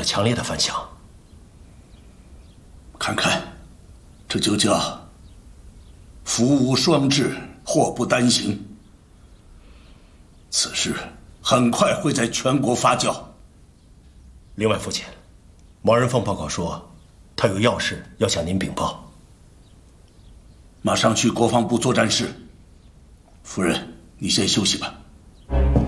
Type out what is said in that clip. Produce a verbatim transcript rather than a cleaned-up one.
强烈的反响。 看看，这就叫福无双至，祸不单行。此事很快会在全国发酵。 另外，父亲，毛人凤报告说，他有要事要向您禀报。 马上去国防部作战室。夫人，你先休息吧。